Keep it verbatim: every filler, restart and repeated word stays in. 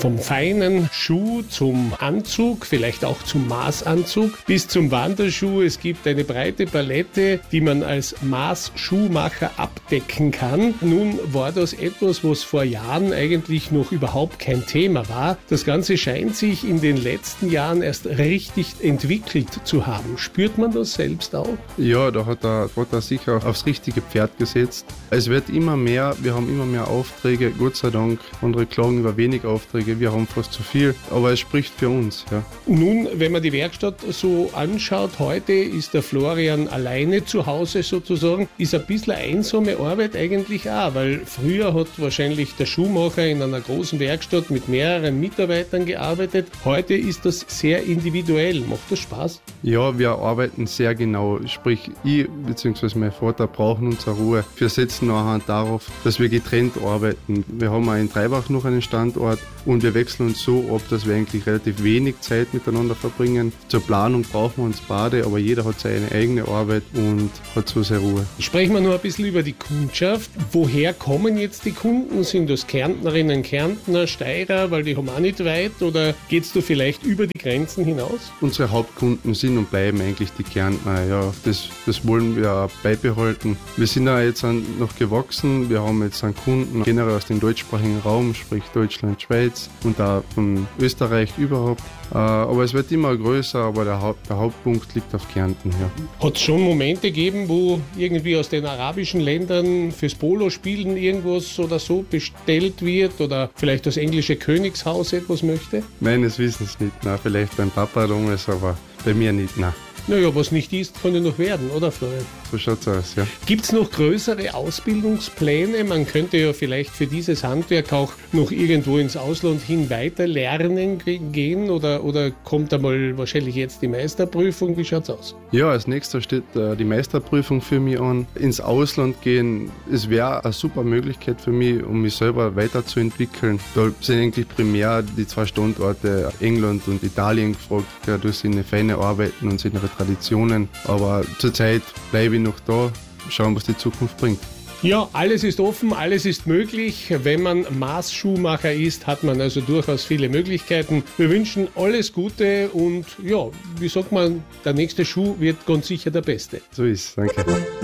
Vom feinen Schuh zum Anzug, vielleicht auch zum Maßanzug, bis zum Wanderschuh. Es gibt eine breite Palette, die man als Maßschuhmacher abdecken kann. Nun war das etwas, was vor Jahren eigentlich noch überhaupt kein Thema war. Das Ganze scheint sich in den letzten Jahren erst richtig entwickelt zu haben. Spürt man das selbst auch? Ja, da hat er, hat er sicher aufs richtige Pferd gesetzt. Es wird immer mehr, wir haben immer mehr Aufträge, Gott sei Dank. Andere klagen über wenig Aufträge, wir haben fast zu viel, aber es spricht für uns. Ja. Nun, wenn man die Werkstatt so anschaut, heute ist der Florian alleine zu Hause sozusagen, ist ein bisschen einsame Arbeit eigentlich auch, weil früher hat wahrscheinlich der Schuhmacher in einer großen Werkstatt mit mehreren Mitarbeitern gearbeitet. Heute ist das sehr individuell. Macht das Spaß? Ja, wir arbeiten sehr genau, sprich ich bzw. mein Vater brauchen unsere Ruhe. Wir setzen nachher darauf, dass wir getrennt arbeiten. Wir haben auch in Treibach noch einen Standort und wir wechseln uns so ab, dass wir eigentlich relativ wenig Zeit miteinander verbringen. Zur Planung brauchen wir uns beide, aber jeder hat seine eigene Arbeit und hat so seine Ruhe. Sprechen wir noch ein bisschen über die Kundschaft. Woher kommen jetzt die Kunden? Sind das Kärntnerinnen, Kärntner, Steirer, weil die haben auch nicht weit, oder geht's da vielleicht über die Grenzen hinaus? Unsere Hauptkunden sind und bleiben eigentlich die Kärntner. Ja, das, das wollen wir auch beibehalten. Wir sind auch jetzt noch gewachsen. Wir haben jetzt einen Kunden generell aus dem deutschsprachigen Raum, sprich Deutschland, Schweiz und auch von Österreich überhaupt. Aber es wird immer größer, aber der, Haupt, der Hauptpunkt liegt auf Kärnten. Ja. Hat es schon Momente gegeben, wo irgendwie aus den arabischen Ländern fürs Polospielen irgendwas oder so bestellt wird oder vielleicht das englische Königshaus etwas möchte? Meines Wissens nicht. Na, vielleicht beim Papa damals, aber bei mir nicht. Na. Naja, was nicht ist, kann ja noch werden, oder Florian? So schaut's aus, ja. Gibt es noch größere Ausbildungspläne? Man könnte ja vielleicht für dieses Handwerk auch noch irgendwo ins Ausland hin weiter lernen gehen oder, oder kommt einmal wahrscheinlich jetzt die Meisterprüfung? Wie schaut's aus? Ja, als nächster steht äh, die Meisterprüfung für mich an. Ins Ausland gehen, es wäre eine super Möglichkeit für mich, um mich selber weiterzuentwickeln. Da sind eigentlich primär die zwei Standorte England und Italien gefragt. Ja, da sind feine Arbeiten und sind ihre Traditionen, aber zurzeit bleibe ich noch da, schauen, was die Zukunft bringt. Ja, alles ist offen, alles ist möglich. Wenn man Maßschuhmacher ist, hat man also durchaus viele Möglichkeiten. Wir wünschen alles Gute und ja, wie sagt man, der nächste Schuh wird ganz sicher der beste. So ist es, danke.